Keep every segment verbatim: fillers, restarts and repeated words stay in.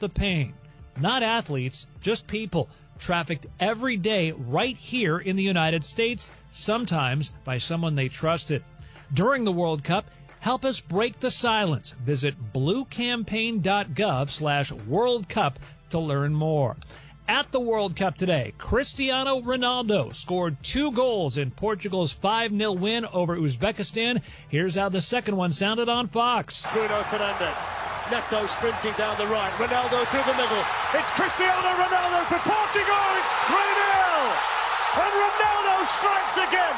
the pain. Not athletes, just people, trafficked every day right here in the United States, sometimes by someone they trusted. During the World Cup, help us break the silence. Visit bluecampaign.gov slash World Cup to learn more. At the World Cup today, Cristiano Ronaldo scored two goals in Portugal's five nil win over Uzbekistan. Here's how the second one sounded on Fox. Bruno Fernandes. Neto sprinting down the right. Ronaldo through the middle. It's Cristiano Ronaldo for Portugal. It's three nil. And Ronaldo strikes again.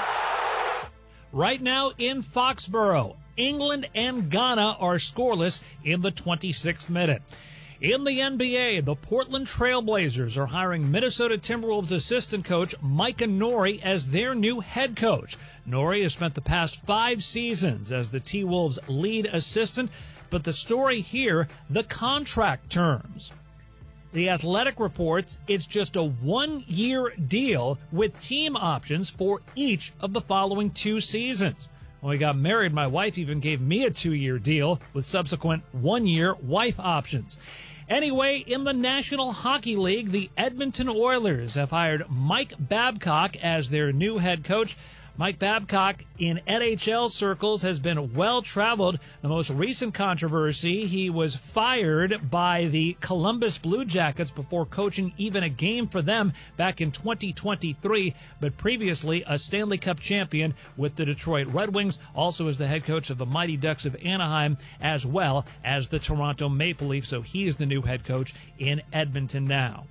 Right now in Foxborough, England and Ghana are scoreless in the twenty-sixth minute. In the N B A, the Portland Trail Blazers are hiring Minnesota Timberwolves assistant coach Micah Nori as their new head coach. Nori has spent the past five seasons as the T-Wolves' lead assistant, but the story here, the contract terms. The Athletic reports it's just a one-year deal with team options for each of the following two seasons. When we got married, my wife even gave me a two-year deal with subsequent one-year wife options. Anyway, in the National Hockey League, the Edmonton Oilers have hired Mike Babcock as their new head coach. Mike Babcock in N H L circles has been well-traveled. The most recent controversy, he was fired by the Columbus Blue Jackets before coaching even a game for them back in twenty twenty-three, but previously a Stanley Cup champion with the Detroit Red Wings, also as the head coach of the Mighty Ducks of Anaheim, as well as the Toronto Maple Leafs, so he is the new head coach in Edmonton now.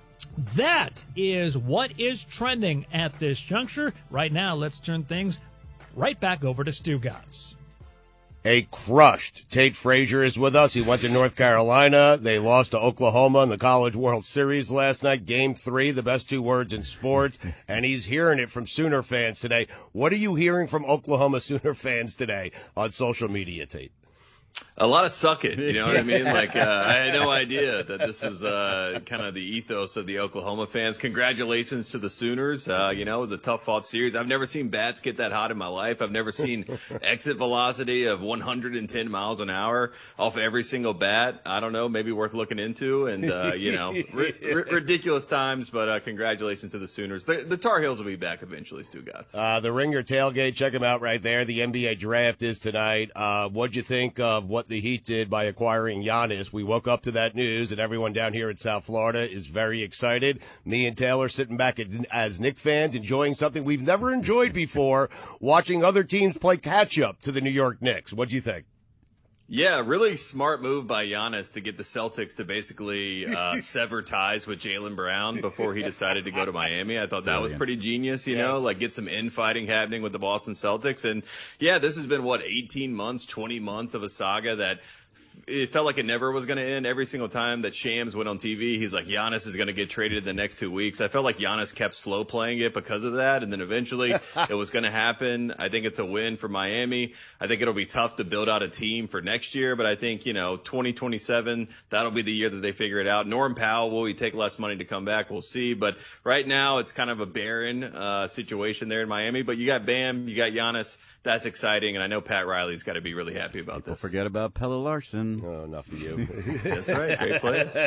That is what is trending at this juncture. Right now, let's turn things right back over to Stugotz. A crushed Tate Frazier is with us. He went to North Carolina. They lost to Oklahoma in the College World Series last night. Game three, the best two words in sports. And he's hearing it from Sooner fans today. What are you hearing from Oklahoma Sooner fans today on social media, Tate? A lot of suck it, you know what I mean? Like, uh, I had no idea that this was uh, kind of the ethos of the Oklahoma fans. Congratulations to the Sooners. Uh, you know, it was a tough-fought series. I've never seen bats get that hot in my life. I've never seen exit velocity of one hundred ten miles an hour off every single bat. I don't know, maybe worth looking into. And, uh, you know, ri- ri- ridiculous times, but uh, congratulations to the Sooners. The, the Tar Heels will be back eventually, Stu Gotts. Uh, the Ringer tailgate, check them out right there. The N B A draft is tonight. Uh, what'd you think of what the Heat did by acquiring Giannis? We woke up to that news, and everyone down here in South Florida is very excited. Me and Taylor sitting back as Knicks fans, enjoying something we've never enjoyed before, watching other teams play catch-up to the New York Knicks. What'd you think? Yeah, really smart move by Giannis to get the Celtics to basically uh, sever ties with Jaylen Brown before he decided to go to Miami. I thought that was pretty genius, you know, like get some infighting happening with the Boston Celtics. And, yeah, this has been, what, eighteen months, twenty months of a saga that it felt like it never was going to end. Every single time that Shams went on T V, he's like, Giannis is going to get traded in the next two weeks. I felt like Giannis kept slow playing it because of that, and then eventually it was going to happen. I think it's a win for Miami. I think it'll be tough to build out a team for next year, but I think, you know, twenty twenty-seven, that'll be the year that they figure it out. Norm Powell, will he take less money to come back? We'll see. But right now it's kind of a barren uh, situation there in Miami. But you got Bam, you got Giannis. That's exciting, and I know Pat Riley's got to be really happy about People this. forget about Pelle Larsson. Oh, enough of you. That's right. Great play.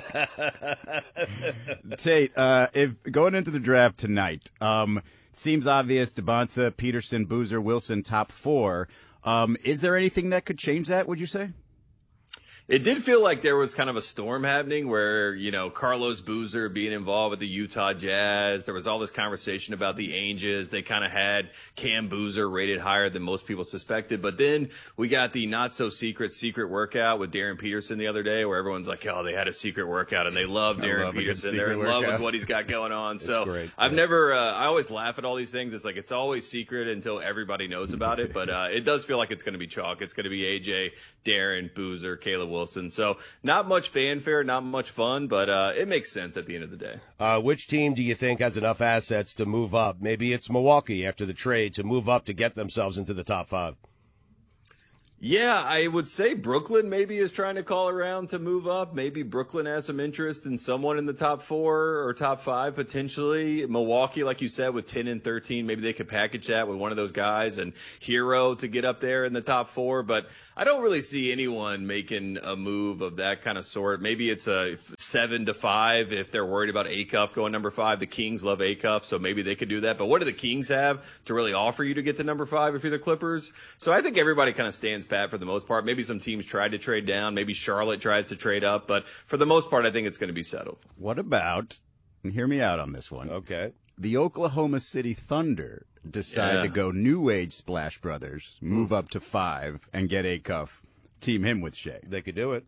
Tate, uh, if going into the draft tonight, um, seems obvious, DeBonsa, Peterson, Boozer, Wilson, top four. Um, is there anything that could change that, would you say? It did feel like there was kind of a storm happening where, you know, Carlos Boozer being involved with the Utah Jazz. There was all this conversation about the Angels. They kind of had Cam Boozer rated higher than most people suspected. But then we got the not-so-secret secret workout with Darren Peterson the other day where everyone's like, oh, they had a secret workout, and they love Darren love Peterson. They're in love workout. with what he's got going on. So great. I've Yeah. never uh, – I always laugh at all these things. It's like it's always secret until everybody knows about it. But uh, it does feel like it's going to be chalk. It's going to be A J, Darren, Boozer, Caleb Wilson. So not much fanfare, not much fun, but uh, it makes sense at the end of the day. Uh, which team do you think has enough assets to move up? Maybe it's Milwaukee after the trade to move up to get themselves into the top five. Yeah, I would say Brooklyn maybe is trying to call around to move up. Maybe Brooklyn has some interest in someone in the top four or top five potentially. Milwaukee, like you said, with ten and thirteen, maybe they could package that with one of those guys and Hero to get up there in the top four. But I don't really see anyone making a move of that kind of sort. Maybe it's a seven to five if they're worried about Acuff going number five. The Kings love Acuff, so maybe they could do that. But what do the Kings have to really offer you to get to number five if you're the Clippers? So I think everybody kind of stands pat for the most part. Maybe some teams tried to trade down. Maybe Charlotte tries to trade up. But for the most part, I think it's going to be settled. What about, and hear me out on this one. Okay. The Oklahoma City Thunder decide Yeah. to go new age Splash Brothers, move up to five, and get Acuff, team him with Shea. They could do it.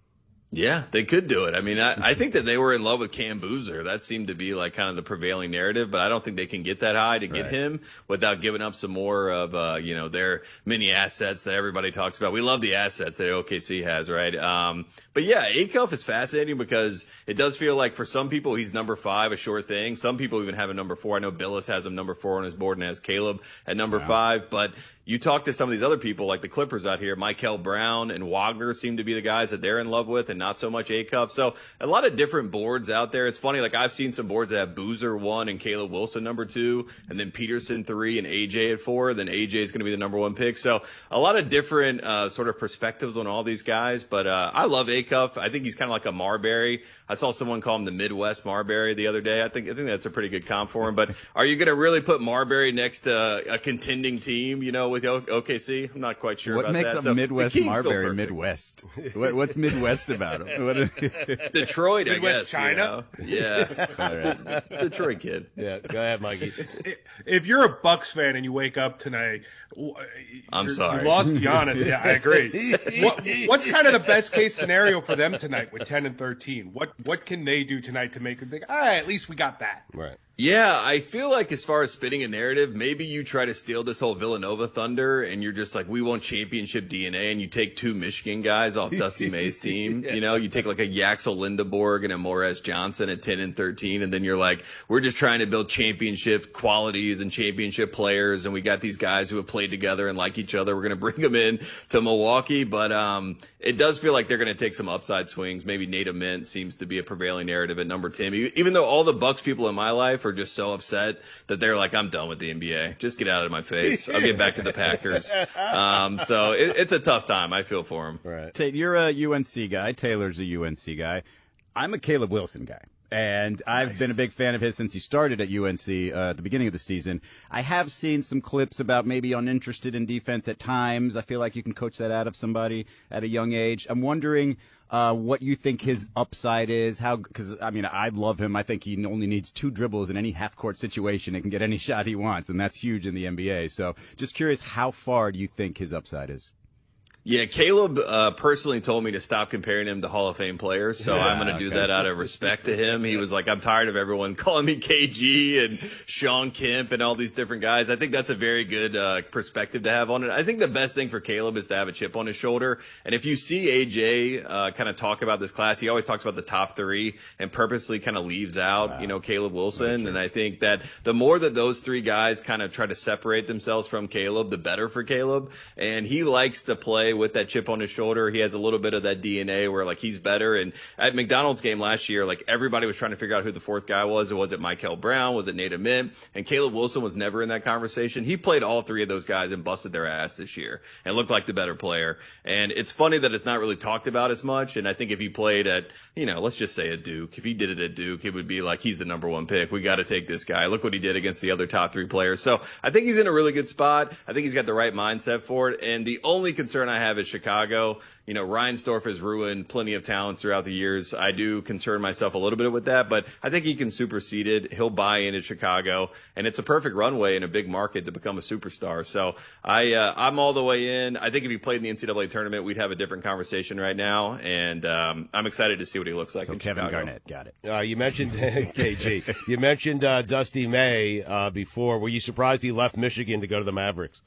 Yeah, they could do it. I mean, I, I think that they were in love with Cam Boozer. That seemed to be like kind of the prevailing narrative, but I don't think they can get that high to get Right. him without giving up some more of, uh, you know, their mini assets that everybody talks about. We love the assets that O K C has, right? Um, but yeah, Acuff is fascinating because it does feel like for some people he's number five, a sure thing. Some people even have him number four. I know Billis has him number four on his board and has Caleb at number Wow. five, but you talk to some of these other people like the Clippers out here, Michael Brown and Wagner seem to be the guys that they're in love with and not so much Acuff. So a lot of different boards out there. It's funny, like I've seen some boards that have Boozer one and Caleb Wilson number two, and then Peterson three and A J at four. Then A J is going to be the number one pick. So a lot of different uh, sort of perspectives on all these guys. But uh, I love Acuff. I think he's kind of like a Marbury. I saw someone call him the Midwest Marbury the other day. I think I think that's a pretty good comp for him. But are you going to really put Marbury next to a contending team, you know, with O K C? I'm not quite sure What about makes that. a So Midwest the Kings feel Marbury perfect. Midwest? What, what's Midwest about him? What, Detroit, I Midwest guess. China? You know? Yeah. all right. Detroit kid. Yeah, go ahead, Mikey. If you're a Bucks fan and you wake up tonight, w- I'm you're- sorry. you lost Giannis. Yeah, I agree. what, what's kind of the best case scenario for them tonight with ten and thirteen? What what can they do tonight to make them think, all right, at least we got that? Right. Yeah, I feel like as far as spinning a narrative, maybe you try to steal this whole Villanova thunder and you're just like, we want championship D N A, and you take two Michigan guys off Dusty May's team. Yeah. You know, you take like a Yaxel Lindeborg and a Morez Johnson at ten and thirteen, and then you're like, we're just trying to build championship qualities and championship players, and we got these guys who have played together and like each other. We're going to bring them in to Milwaukee, but um, it does feel like they're going to take some upside swings. Maybe Nate Ament seems to be a prevailing narrative at number ten, even though all the Bucks people in my life are just so upset that they're like, I'm done with the N B A. Just get out of my face. I'll get back to the Packers. Um, so it, it's a tough time. I feel for him. Right. Tate, you're a U N C guy. Taylor's a U N C guy. I'm a Caleb Wilson guy. And I've Nice. been a big fan of his since he started at U N C uh, at the beginning of the season. I have seen some clips about maybe uninterested in defense at times. I feel like you can coach that out of somebody at a young age. I'm wondering uh, what you think his upside is. How? Because I mean, I love him. I think he only needs two dribbles in any half-court situation and can get any shot he wants, and that's huge in the N B A. So, just curious, how far do you think his upside is? Yeah, Caleb uh, personally told me to stop comparing him to Hall of Fame players, so Yeah, I'm going to do okay. that out of respect to him. He was like, I'm tired of everyone calling me K G and Sean Kemp and all these different guys. I think that's a very good uh, perspective to have on it. I think the best thing for Caleb is to have a chip on his shoulder. And if you see A J uh, kind of talk about this class, he always talks about the top three and purposely kind of leaves out, wow. you know, Caleb Wilson. And I think that the more that those three guys kind of try to separate themselves from Caleb, the better for Caleb. And he likes to play with that chip on his shoulder. He has a little bit of that D N A where like he's better. And at McDonald's game last year, like everybody was trying to figure out who the fourth guy was. Was it Michael Brown? Was it Nate Ament? And Caleb Wilson was never in that conversation. He played all three of those guys and busted their ass this year and looked like the better player. And it's funny that it's not really talked about as much. And I think if he played at, you know, let's just say at Duke, if he did it at Duke, it would be like, he's the number one pick. We got to take this guy. Look what he did against the other top three players. So I think he's in a really good spot. I think he's got the right mindset for it. And the only concern I have is Chicago. You know, Reinsdorf has ruined plenty of talents throughout the years. I do concern myself a little bit with that, but I think he can supersede it. He'll buy into Chicago, and it's a perfect runway in a big market to become a superstar. So I, uh, I'm all the way in. I think if he played in the N C double A tournament, we'd have a different conversation right now, and um, I'm excited to see what he looks like So in Kevin Chicago. Garnett, got it. Uh, you mentioned K G. You mentioned uh, Dusty May uh, before. Were you surprised he left Michigan to go to the Mavericks?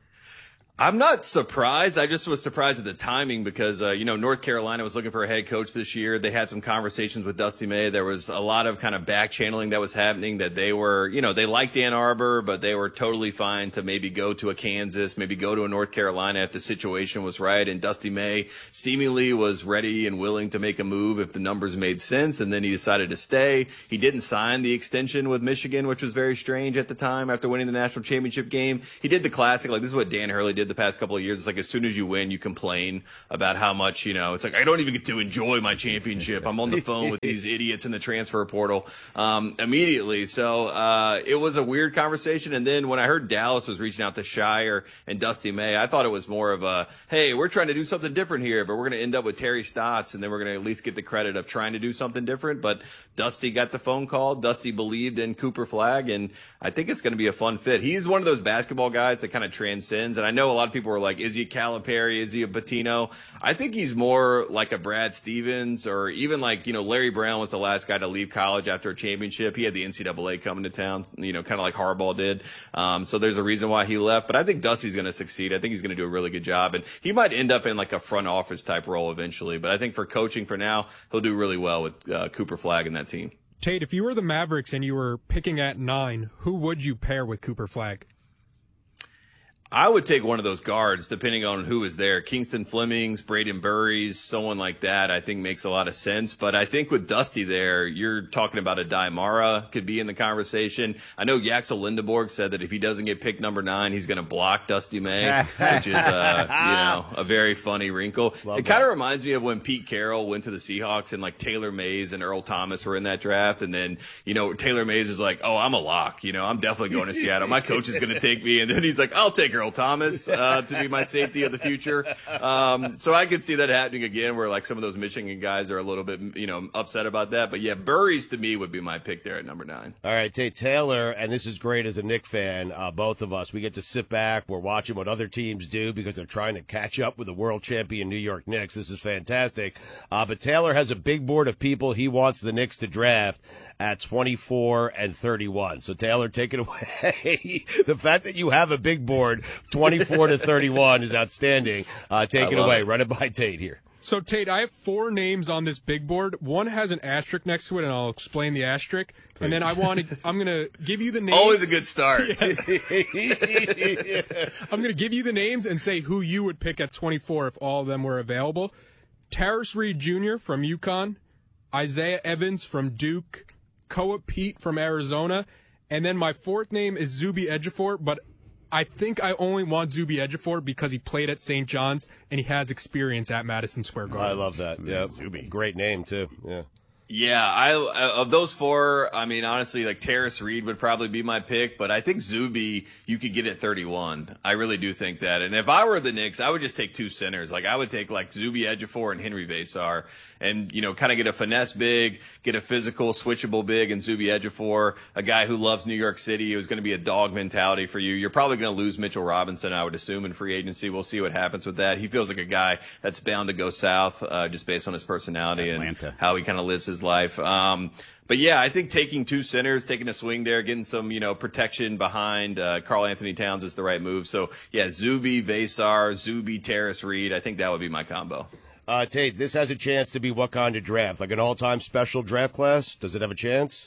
I'm not surprised. I just was surprised at the timing because, uh, you know, North Carolina was looking for a head coach this year. They had some conversations with Dusty May. There was a lot of kind of back channeling that was happening that they were, you know, they liked Ann Arbor, but they were totally fine to maybe go to a Kansas, maybe go to a North Carolina if the situation was right. And Dusty May seemingly was ready and willing to make a move if the numbers made sense. And then he decided to stay. He didn't sign the extension with Michigan, which was very strange at the time after winning the national championship game. He did the classic, like this is what Dan Hurley did the past couple of years. It's like as soon as you win, you complain about how much, you know, it's like, I don't even get to enjoy my championship. I'm on the phone with these idiots in the transfer portal um, immediately. So uh, it was a weird conversation. And then when I heard Dallas was reaching out to Shire and Dusty May, I thought it was more of a, hey, we're trying to do something different here, but we're going to end up with Terry Stotts, and then we're going to at least get the credit of trying to do something different. But Dusty got the phone call. Dusty believed in Cooper Flagg, and I think it's going to be a fun fit. He's one of those basketball guys that kind of transcends, and I know a lot of people are like, is he a Calipari? Is he a Pitino? I think he's more like a Brad Stevens, or even like, you know, Larry Brown was the last guy to leave college after a championship. He had the N C double A coming to town, you know, kind of like Harbaugh did. Um, so there's a reason why he left, but I think Dusty's going to succeed. I think he's going to do a really good job, and he might end up in like a front office type role eventually, but I think for coaching for now, he'll do really well with uh, Cooper Flagg and that team. Tate, if you were the Mavericks and you were picking at nine, who would you pair with Cooper Flagg? I would take one of those guards, depending on who is there. Kingston Flemings, Braden Burries, someone like that, I think makes a lot of sense. But I think with Dusty there, you're talking about a Daimara could be in the conversation. I know Yaxel Lindeborg said that if he doesn't get picked number nine, he's going to block Dusty May, which is uh, you know, a very funny wrinkle. Love it kind of reminds me of when Pete Carroll went to the Seahawks and like Taylor Mays and Earl Thomas were in that draft. And then, you know, Taylor Mays is like, oh, I'm a lock. You know, I'm definitely going to Seattle. My coach is going to take me. And then he's like, I'll take Earl Thomas uh, to be my safety of the future. Um, so I could see that happening again, where like some of those Michigan guys are a little bit, you know, upset about that. But yeah, Burries to me would be my pick there at number nine. All right, Tate Taylor, and this is great as a Knick fan, uh, both of us. We get to sit back. We're watching what other teams do because they're trying to catch up with the world champion New York Knicks. This is fantastic. Uh, but Taylor has a big board of people he wants the Knicks to draft at twenty-four and thirty-one. So, Taylor, take it away. The fact that you have a big board, twenty-four to thirty-one, is outstanding. Uh, take it away. It. Run it by Tate here. So, Tate, I have four names on this big board. One has an asterisk next to it, and I'll explain the asterisk. Please. And then I want to, I'm going to give you the names. Always a good start. Yes. I'm going to give you the names and say who you would pick at twenty-four if all of them were available. Tarris Reed Junior from UConn, Isaiah Evans from Duke, Koa Pete from Arizona, and then my fourth name is Zuby Ejiofor, but I think I only want Zuby Ejiofor because he played at Saint John's and he has experience at Madison Square Garden. I love that. Yeah, Zuby. Great name, too. Yeah. Yeah, I of those four, I mean, honestly, like Tarris Reed would probably be my pick, but I think Zuby you could get at thirty-one. I really do think that. And if I were the Knicks, I would just take two centers. Like I would take like Zuby Ejiofor and Henry Vesar, and you know, kind of get a finesse big, get a physical, switchable big, and Zuby Ejiofor, a guy who loves New York City, who's going to be a dog mentality for you. You're probably going to lose Mitchell Robinson, I would assume, in free agency. We'll see what happens with that. He feels like a guy that's bound to go south, uh, just based on his personality Atlanta. and how he kind of lives his life. Um, but yeah, I think taking two centers, taking a swing there, getting some, you know, protection behind, uh, Karl Anthony Towns is the right move. So yeah, Zuby, Vesar, Zuby, Tarris Reed. I think that would be my combo. Uh, Tate, this has a chance to be what kind of draft? Like an all-time special draft class? Does it have a chance?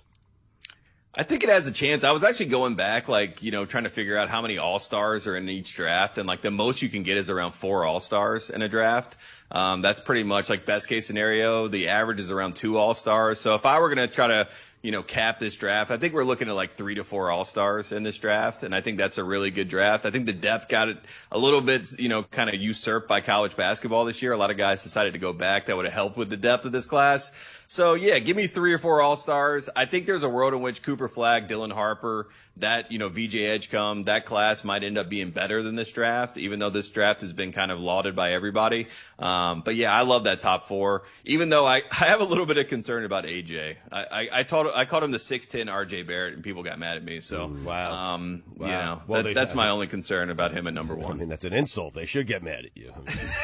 I think it has a chance. I was actually going back, like, you know, trying to figure out how many All-Stars are in each draft. And, like, the most you can get is around four All-Stars in a draft. Um, that's pretty much, like, best case scenario. The average is around two All-Stars. So if I were going to try to, you know, cap this draft, I think we're looking at, like, three to four All-Stars in this draft. And I think that's a really good draft. I think the depth got it a little bit, you know, kind of usurped by college basketball this year. A lot of guys decided to go back. That would have helped with the depth of this class. So, yeah, give me three or four All-Stars. I think there's a world in which Cooper Flagg, Dylan Harper, that, you know, V J Edgecombe, that class might end up being better than this draft, even though this draft has been kind of lauded by everybody. Um, but, yeah, I love that top four, even though I, I have a little bit of concern about A J. I, I, I, taught, I called him the six ten R J Barrett, and people got mad at me. So, Ooh, wow. Um, wow. You know, well, that, they, that's my only concern about him at number one. I mean, that's an insult. They should get mad at you.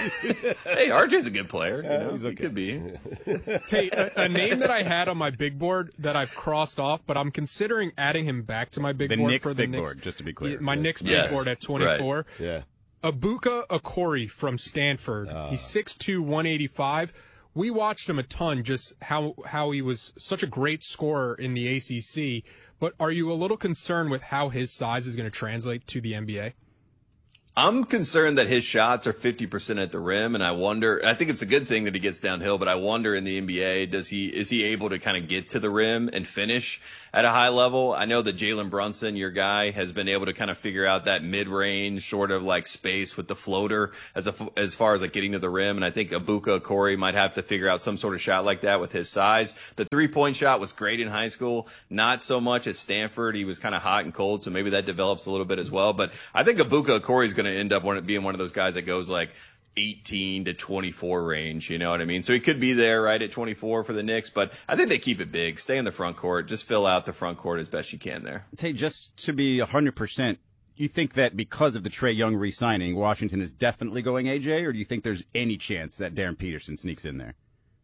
Hey, R J's a good player. You Yeah, know, he's he okay. could be. Tate, a, a name that I had on my big board that I've crossed off, but I'm considering adding him back to my big The board Knicks for the big Knicks. board, just to be clear. My Yes. Knicks big Yes. board at twenty-four. Right. Yeah. Abuka Okori from Stanford. Uh. He's six two, one eighty-five. We watched him a ton, just how how he was such a great scorer in the A C C. But are you a little concerned with how his size is going to translate to the N B A? I'm concerned that his shots are fifty percent at the rim, and I wonder, I think it's a good thing that he gets downhill, but I wonder in the N B A, does he, is he able to kind of get to the rim and finish at a high level? I know that Jalen Brunson, your guy, has been able to kind of figure out that mid-range sort of like space with the floater as a, as far as like getting to the rim, and I think Abuka Okori might have to figure out some sort of shot like that with his size. The three-point shot was great in high school, not so much at Stanford. He was kind of hot and cold, so maybe that develops a little bit as well, but I think Abuka Okori is going to end up one, being one of those guys that goes like eighteen to twenty-four range, you know what I mean? So he could be there right at twenty-four for the Knicks, but I think they keep it big. Stay in the front court. Just fill out the front court as best you can there. Tay, just to be one hundred percent, you think that because of the Trae Young re-signing, Washington is definitely going A J, or do you think there's any chance that Darren Peterson sneaks in there?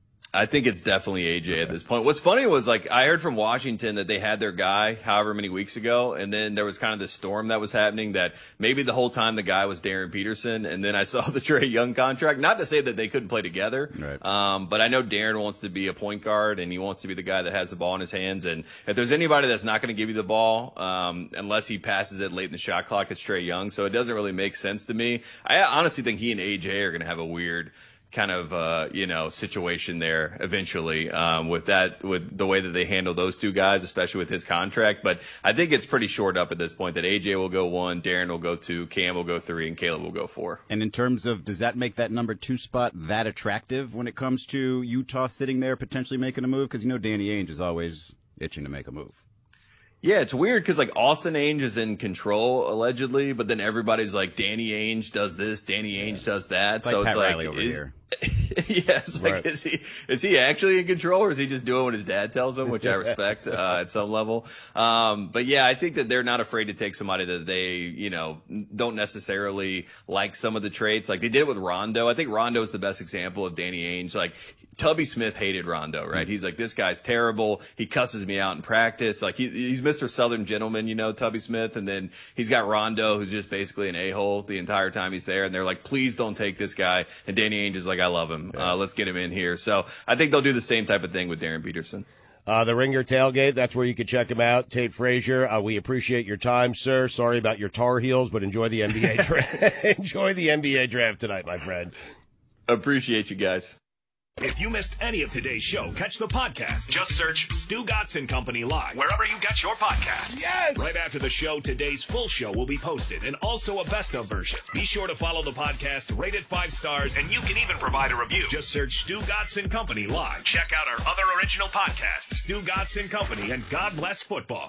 I think it's definitely A J at this point. What's funny was, like, I heard from Washington that they had their guy however many weeks ago, and then there was kind of this storm that was happening that maybe the whole time the guy was Darren Peterson, and then I saw the Trae Young contract. Not to say that they couldn't play together, right. um, but I know Darren wants to be a point guard, and he wants to be the guy that has the ball in his hands. And if there's anybody that's not going to give you the ball, um, unless he passes it late in the shot clock, it's Trae Young. So it doesn't really make sense to me. I honestly think he and A J are going to have a weird kind of, uh, you know, situation there eventually, um, with that, with the way that they handle those two guys, especially with his contract. But I think it's pretty short up at this point that A J will go one, Darren will go two, Cam will go three, and Caleb will go four. And in terms of, does that make that number two spot that attractive when it comes to Utah sitting there potentially making a move? Because, you know, Danny Ainge is always itching to make a move. Yeah, it's weird because, like, Austin Ainge is in control, allegedly, but then everybody's like, Danny Ainge does this, Danny Ainge yeah. does that. It's so like it's Pat like, Riley over is, here. yeah, it's right. like, is he, is he actually in control, or is he just doing what his dad tells him, which I respect, uh, at some level. Um, but yeah, I think that they're not afraid to take somebody that they, you know, don't necessarily like some of the traits. Like they did it with Rondo. I think Rondo is the best example of Danny Ainge. Like, Tubby Smith hated Rondo, right? Mm-hmm. He's like, this guy's terrible. He cusses me out in practice. Like, he, he's Mister Southern Gentleman, you know, Tubby Smith. And then he's got Rondo, who's just basically an a-hole the entire time he's there. And they're like, please don't take this guy. And Danny Ainge is like, I love him. Yeah. Uh, let's get him in here. So I think they'll do the same type of thing with Darren Peterson. Uh, the Ringer Tailgate, that's where you can check him out. Tate Frazier, uh, we appreciate your time, sir. Sorry about your Tar Heels, but enjoy the N B A draft. Enjoy the N B A draft tonight, my friend. Appreciate you guys. If you missed any of today's show, catch the podcast. Just search Stu Gotson Company Live wherever you get your podcasts. Yes! Right after the show, today's full show will be posted, and also a best of version. Be sure to follow the podcast, rate it five stars, and you can even provide a review. Just search Stu Gotson Company Live. Check out our other original podcasts, Stu Gotson Company and God Bless Football.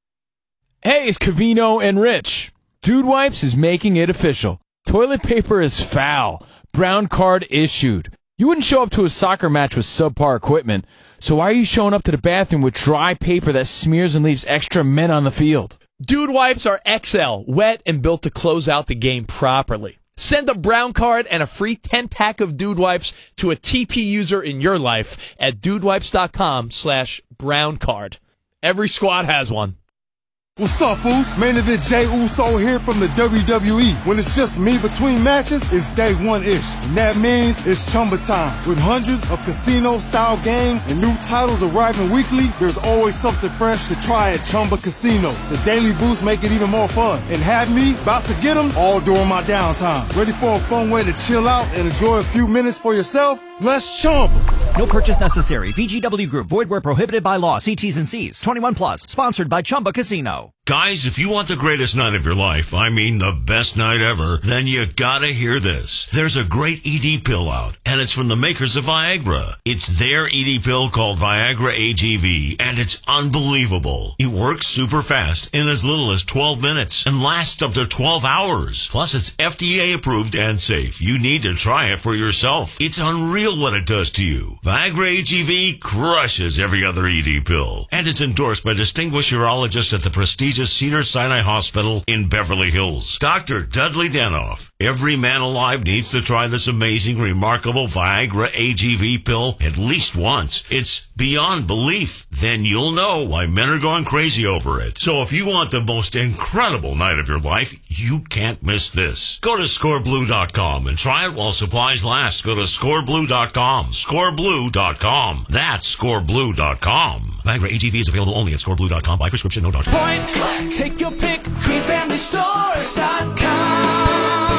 Hey, it's Covino and Rich. Dude Wipes is making it official. Toilet paper is foul. Brown card issued. You wouldn't show up to a soccer match with subpar equipment, so why are you showing up to the bathroom with dry paper that smears and leaves extra men on the field? Dude Wipes are X L, wet and built to close out the game properly. Send a brown card and a free ten-pack of Dude Wipes to a T P user in your life at dudewipes.com slash brown card. Every squad has one. What's up, Foos? Main event Jey Uso here from the W W E. When it's just me between matches, it's day one-ish. And that means it's Chumba time. With hundreds of casino-style games and new titles arriving weekly, there's always something fresh to try at Chumba Casino. The daily boosts make it even more fun. And have me about to get them all during my downtime. Ready for a fun way to chill out and enjoy a few minutes for yourself? Let's Chumba. No purchase necessary. V G W Group. Void where prohibited by law. See T's and C's. twenty-one plus. Sponsored by Chumba Casino. Guys, if you want the greatest night of your life, I mean the best night ever, then you gotta hear this. There's a great E D pill out, and it's from the makers of Viagra. It's their E D pill called Viagra A G V, and it's unbelievable. It works super fast in as little as twelve minutes and lasts up to twelve hours. Plus, it's F D A approved and safe. You need to try it for yourself. It's unreal what it does to you. Viagra A G V crushes every other E D pill, and it's endorsed by distinguished urologists at the prestigious Cedars-Sinai Hospital in Beverly Hills. Doctor Dudley Danoff. Every man alive needs to try this amazing, remarkable Viagra A G V pill at least once. It's beyond belief. Then you'll know why men are going crazy over it. So if you want the most incredible night of your life, you can't miss this. Go to score blue dot com and try it while supplies last. Go to score blue dot com. score blue dot com. That's score blue dot com. Viagra A G V is available only at score blue dot com by prescription, no doctor. Point, click, take your pick, green family stores dot com.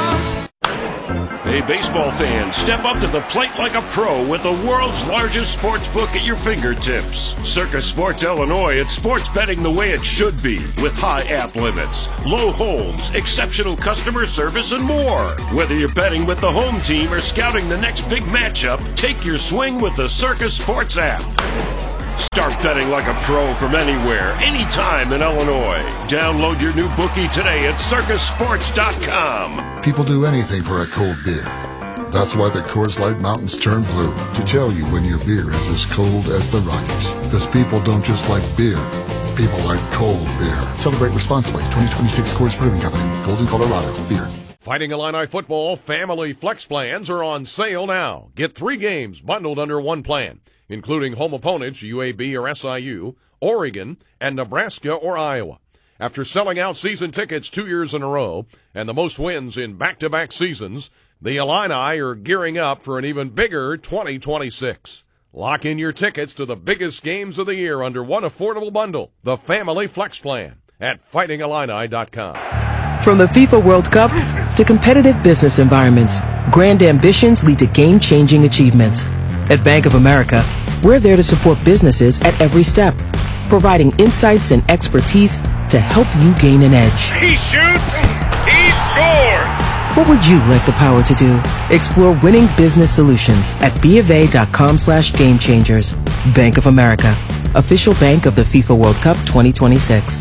Hey, baseball fans, step up to the plate like a pro with the world's largest sports book at your fingertips. Circa Sports Illinois, it's sports betting the way it should be, with high app limits, low holds, exceptional customer service, and more. Whether you're betting with the home team or scouting the next big matchup, take your swing with the Circa Sports app. Start betting like a pro from anywhere, anytime in Illinois. Download your new bookie today at circus sports dot com. People do anything for a cold beer. That's why the Coors Light Mountains turn blue, to tell you when your beer is as cold as the Rockies. Because people don't just like beer, people like cold beer. Celebrate responsibly. twenty twenty-six Coors Brewing Company, Golden, Colorado. Beer. Fighting Illini football family flex plans are on sale now. Get three games bundled under one plan, including home opponents U A B or S I U, Oregon, and Nebraska or Iowa. After selling out season tickets two years in a row and the most wins in back-to-back seasons, the Illini are gearing up for an even bigger twenty twenty-six. Lock in your tickets to the biggest games of the year under one affordable bundle, the Family Flex Plan, at fighting illini dot com. From the FIFA World Cup to competitive business environments, grand ambitions lead to game-changing achievements. At Bank of America, we're there to support businesses at every step, providing insights and expertise to help you gain an edge. He shoots, he scores! What would you like the power to do? Explore winning business solutions at BofA.com slash game changers. Bank of America, official bank of the FIFA World Cup twenty twenty-six.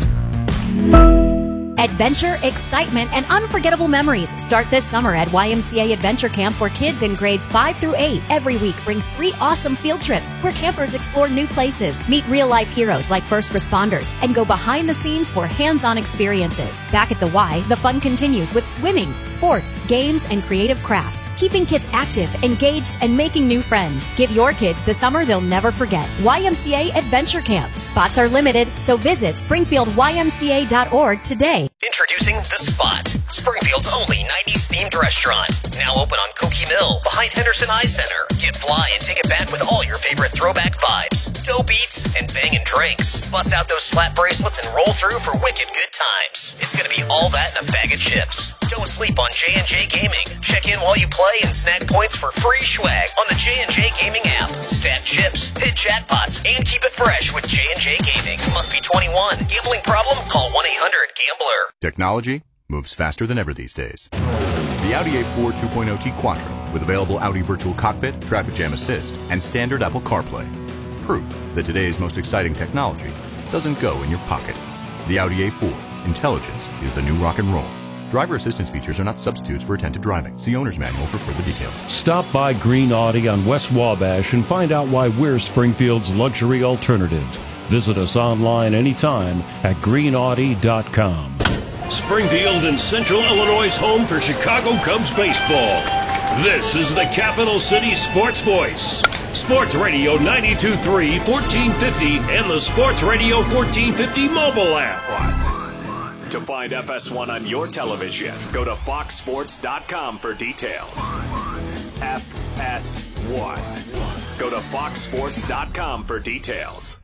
Adventure, excitement, and unforgettable memories start this summer at Y M C A Adventure Camp for kids in grades five through eight. Every week brings three awesome field trips where campers explore new places, meet real-life heroes like first responders, and go behind the scenes for hands-on experiences. Back at the Y, the fun continues with swimming, sports, games, and creative crafts, keeping kids active, engaged, and making new friends. Give your kids the summer they'll never forget. Y M C A Adventure Camp. Spots are limited, so visit springfield y m c a dot org today. Introducing The Spot, Springfield's only nineties themed restaurant. Now open on Cokie Mill, behind Henderson Eye Center. Get fly and take it back with all your favorite throwback vibes. Dope eats and bangin' drinks. Bust out those slap bracelets and roll through for wicked good times. It's gonna be all that and a bag of chips. Don't sleep on J and J Gaming. Check in while you play and snag points for free swag on the J and J Gaming app. Stack chips, hit jackpots, and keep it fresh with J and J Gaming. Must be twenty-one. Gambling problem? Call one eight hundred gambler. Technology moves faster than ever these days. The Audi A four two point oh T Quattro with available Audi Virtual Cockpit, Traffic Jam Assist, and standard Apple CarPlay. Proof that today's most exciting technology doesn't go in your pocket. The Audi A four. Intelligence is the new rock and roll. Driver assistance features are not substitutes for attentive driving. See owner's manual for further details. Stop by Green Audi on West Wabash and find out why we're Springfield's luxury alternative. Visit us online anytime at green audi dot com. Springfield and Central Illinois' home for Chicago Cubs baseball. This is the Capital City Sports Voice. Sports Radio ninety-two point three, fourteen fifty, and the Sports Radio fourteen fifty mobile app. To find F S one on your television, go to fox sports dot com for details. F S one. Go to fox sports dot com for details.